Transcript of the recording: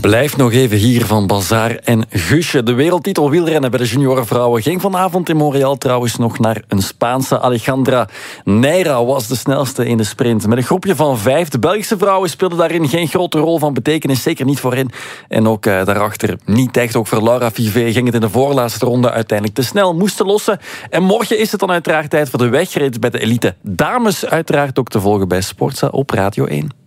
Blijf nog even hier van Bazaar en Guusje. De wereldtitel wielrennen bij de juniorenvrouwen ging vanavond in Montreal trouwens nog naar een Spaanse. Alejandra Neira was de snelste in de sprint. Met een groepje van 5. De Belgische vrouwen speelden daarin geen grote rol van betekenis. Zeker niet voorin. En ook daarachter niet echt. Ook voor Laura Vivé ging het in de voorlaatste ronde uiteindelijk te snel. Moesten lossen. En morgen is het dan uiteraard tijd voor de wegrit bij de elite dames. Uiteraard ook te volgen bij Sportza op Radio 1.